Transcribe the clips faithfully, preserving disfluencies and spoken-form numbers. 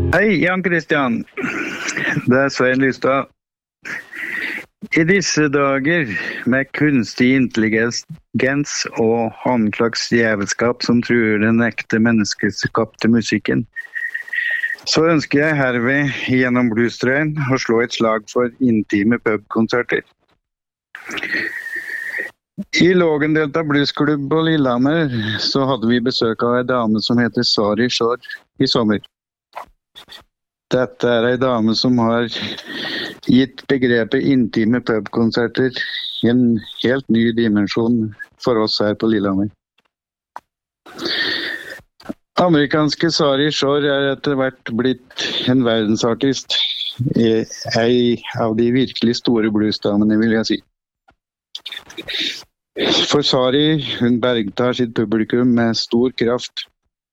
Hei, Jan Christian. Det er Svein Lystad. I disse dager med kunstig intelligens og håndslags djevelskap som truer den ekte menneskeskapte musikken, så ønsker jeg herved gjennom Bluestrøyen å slå et slag for intime pubkonserter. I Lågendelta Bluesklubb på Lillehammer så hadde vi besøk av en dame som heter Sari Shore i sommer. Dette er en dame som har gitt begrepet intime pubkonserter en helt ny dimensjon for oss her på Lillehammer. Amerikanske Sari Shore er etter hvert blitt en verdensartist, en av de virkelig store bluesdamene, vil jeg si. For Sari, hun bergtar sitt publikum med stor kraft.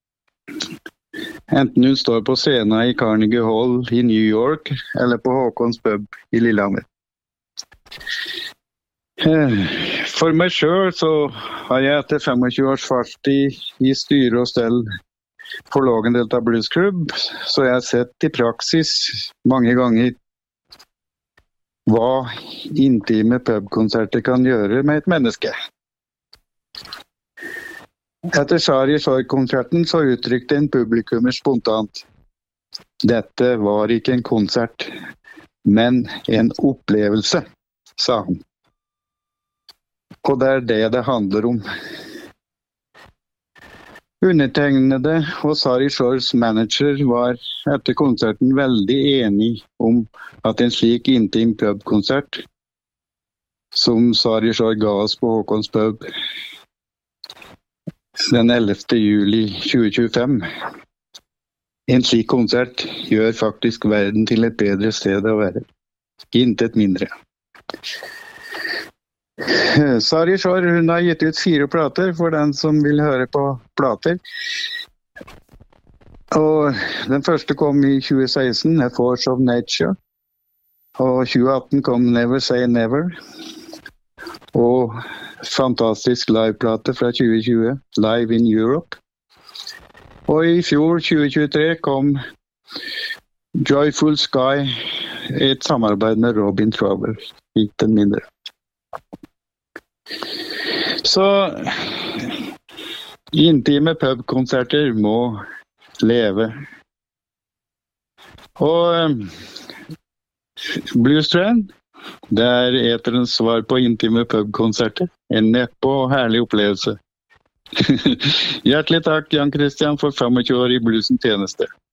Enten hun står på scenen i Carnegie Hall i New York, eller på Håkons pub i Lillehammer. For meg selv så har jeg etter tjuefem års fartstid i styre og stell for Lågendelta Bluesklubb, så jeg har sett i praksis mange ganger hva intime pubkonserter kan gjøre med et menneske. Etter Sari Shore-konserten så uttrykte en publikummer spontant: «Dette var ikke en konsert, men en opplevelse», sa han. Og det er det det handler om. Undertegnede og Sari Shores manager var etter konserten veldig enig om at en slik intim pubkonsert som Sari Shore ga oss på Håkons pub den ellevte juli tjue tjuefem. En slik konsert gjør faktisk verden til et bedre sted å være. Intet mindre. Sari Shore, hun har gitt ut fire plater for den som vil høre på plater. Og den første kom i tjue seksten, A Force of Nature. Og tjue atten kom Never Say Never. Og fantastisk liveplate fra tjue tjue, Live in Europe. Og i fjor, tjue tjuetre, kom Joyful Sky, et samarbeid med Robin Trower, ikke den mindre. Så intime pubkonserter må leve. Og Bluestrøyen, det er eterens svar på intime pubkonserter. En neppe og herlig opplevelse. Hjertelig takk, Jan Christian, for tjuefem år i bluesens tjeneste.